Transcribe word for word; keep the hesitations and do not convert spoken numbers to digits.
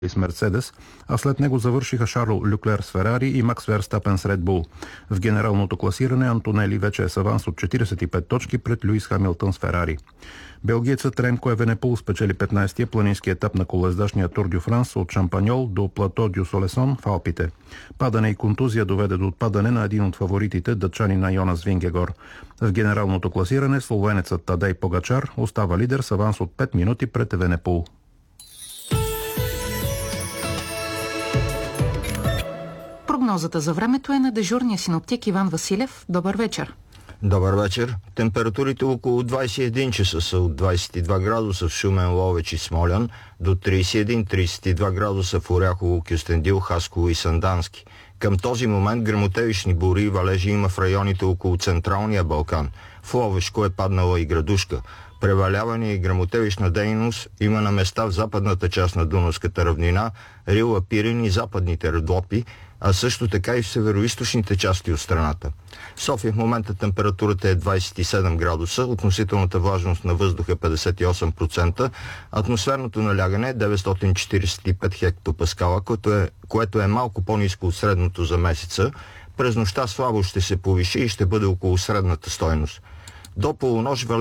с Мерцедес, а след него завършиха Шарл Люклер с Ферари и Макс Верстапен с Ред Бул. В генералното класиране Антонели вече е с аванс от четиридесет и пет точки пред Люис Хамилтън с Ферари. Белгиецът Ремко Евенепул спечели петнайсетия планински етап на колоездачния Тур дю Франс от Шампаньол до Плато дю Солесон в Алпите. Падане и контузия доведе до отпадане на един от фаворитите, датчанина Йонас Вингегор. В генералното класиране словенецът Тадей Погачар остава лидер с аванс от пет минути пред Евенепул. Прогнозата за времето е на дежурния синоптик Иван Василев. Добър вечер. Добър вечер. Температурите около двайсет и един часа са от двайсет и два градуса в Шумен, Ловеч и Смолян до трийсет и един до трийсет и два градуса в Оряхово, Кюстендил, Хасково и Сандански. Към този момент гръмотевични бури и валежи има в районите около Централния Балкан. В Ловешко е паднала и градушка. Преваляване и гръмотевична дейност има на места в западната част на Дунавската равнина, Рила, Пирин и западните Родопи, а също така и в североизточните части от страната. В София в момента температурата е двайсет и седем градуса, относителната влажност на въздуха е петдесет и осем процента, атмосферното налягане е деветстотин четирийсет и пет хектопаскала, което е, което е малко по-ниско от средното за месеца. През нощта слабо ще се повиши и ще бъде около средната стойност. До полунощ